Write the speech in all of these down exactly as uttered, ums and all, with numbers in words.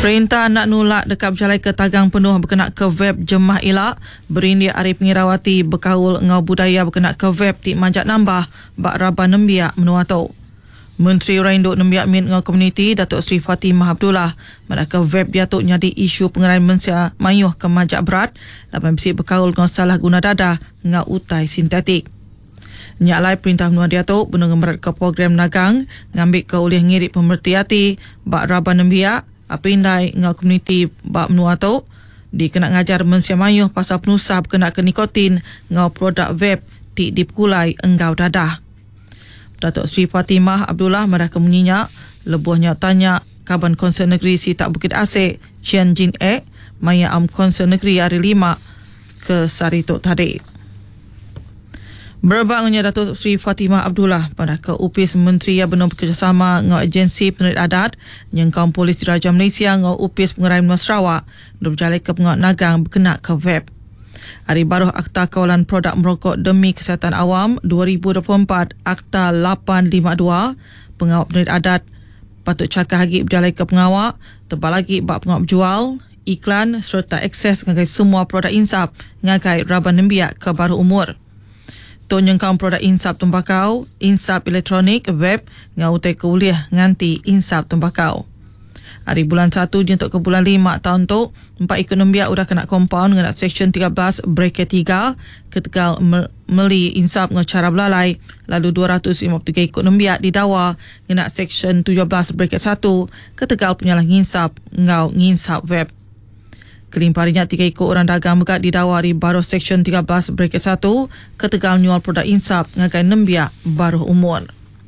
Perintah nak nolak dekat berjalai ke tagang penuh berkenaan ke web Jemaah Elak. Berindia Arif Pengirawati berkaul ngau budaya berkenaan ke web Tik Manjat Nambah bak Rabah Nembiak menua tu. Menteri Rainduk Nembiak Min ngau komuniti Datuk Seri Fatimah Abdullah manakah web dia tu nyadi isu pengerai mensia mayuh ke majak berat lapan bisi berkaul ngau salah guna dadah ngau utai sintetik. Nyalai perintah menua dia tu benar ngemerat ke program nagang ngambil ke oleh ngirik pemerti hati bak Rabah Nembiak apindai ngau komuniti bak menua tu dikena ngajar mensia mayuh pasal penusah berkenaan ke nikotin ngau produk vape tik dipukulai enggau dadah. Datuk Seri Fatimah Abdullah mereka menyinya lebuhnya tanya Kaban Konsen Negeri Sitak Bukit Asik Cian Jin Ek Maya Am Konsen Negeri Hari Lima ke Saritok tadi. Berbangnya Datuk Seri Fatimah Abdullah pada ke Upis Menteri yang benar bekerjasama dengan agensi penerit adat yang kaum polis Diraja Malaysia dengan Upis Pengerai Menua Sarawak berjalan ke pengawal nagang berkenaan ke web. Hari baru Akta Kawalan Produk Merokok Demi Kesihatan Awam dua ribu dua puluh empat Akta lapan lima dua pengawal penerit adat patut cakap hagi berjalan ke pengawal tebal lagi bak pengawal berjual iklan serta akses ngagai semua produk insap ngagai Rabah Nembiak ke baru umur. Tonyengkau produk insap tembakau, insap elektronik, web, ngau utai kuliah nganti insap tembakau. Hari bulan satu jentuk ke bulan lima tahun tu, empat ekonomi udah kena kompaun dengan Seksyen tiga belas bracket tiga ketika meli insap dengan cara belalai, lalu dua ratus lima puluh tiga ekonomi didakwa dengan Seksyen tujuh belas bracket satu ketika penyalah nginsap ngau nginsap web. Kelimparinya tiga ekor orang dagang megak didawari baru Seksyen tiga belas bracket satu ketegal nyual produk insap ngagai Nembiak baru umur.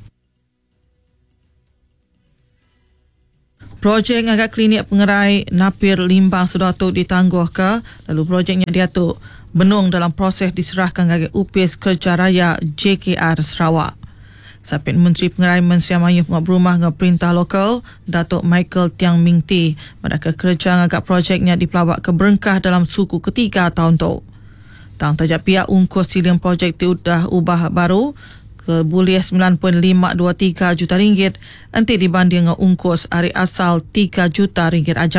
Projek ngagak klinik pengerai Napir Limbang sudah tu ditangguh ke, lalu projeknya dia tu benung dalam proses diserahkan ngagai Upis Kerja Raya J K R Sarawak. Sapit Menteri Pengerai Mensia Mayuh Pengawal Berumah dengan Perintah Lokal Datuk Michael Tiang Ming Ti mereka kerja ngagak projeknya dipelawak ke Berengkah dalam suku ketiga tahun tu. Tang tajak pihak ungkos silian projek tu dah ubah baru ke buliah sembilan perpuluhan lima dua tiga juta ringgit nanti dibanding dengan ungkos hari asal tiga juta ringgit aja.